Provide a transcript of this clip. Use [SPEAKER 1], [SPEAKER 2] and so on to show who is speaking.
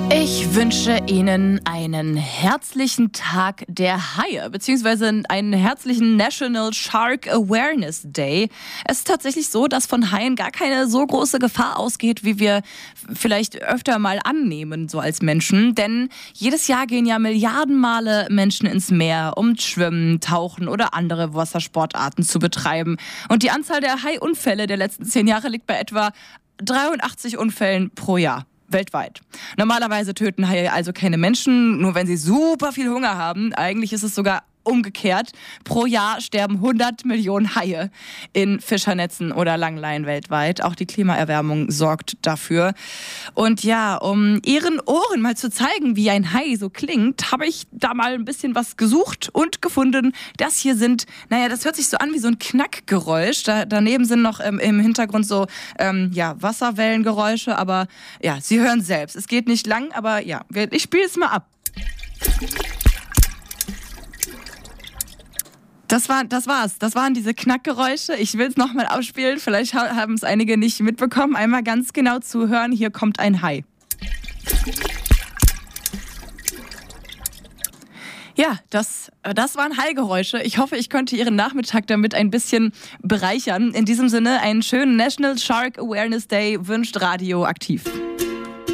[SPEAKER 1] Ich wünsche Ihnen einen herzlichen Tag der Haie, beziehungsweise einen herzlichen National Shark Awareness Day. Es ist tatsächlich so, dass von Haien gar keine so große Gefahr ausgeht, wie wir vielleicht öfter mal annehmen, so als Menschen. Denn jedes Jahr gehen ja Milliarden Male Menschen ins Meer, um Schwimmen, Tauchen oder andere Wassersportarten zu betreiben. Und die Anzahl der Haiunfälle der letzten 10 Jahre liegt bei etwa 83 Unfällen pro Jahr. Weltweit. Normalerweise töten Haie also keine Menschen, nur wenn sie super viel Hunger haben. Eigentlich ist es sogar umgekehrt. Pro Jahr sterben 100 Millionen Haie in Fischernetzen oder Langleinen weltweit. Auch die Klimaerwärmung sorgt dafür. Und ja, um Ihren Ohren mal zu zeigen, wie ein Hai so klingt, habe ich da mal ein bisschen was gesucht und gefunden. Das hier sind, das hört sich so an wie so ein Knackgeräusch. Daneben sind noch im Hintergrund so Wasserwellengeräusche. Aber ja, Sie hören selbst. Es geht nicht lang, aber ja, ich spiele es mal ab. Das war's. Das waren diese Knackgeräusche. Ich will es nochmal abspielen. Vielleicht haben es einige nicht mitbekommen. Einmal ganz genau zuhören. Hier kommt ein Hai. Ja, das waren Haigeräusche. Ich hoffe, ich konnte Ihren Nachmittag damit ein bisschen bereichern. In diesem Sinne, einen schönen National Shark Awareness Day wünscht Radio aktiv.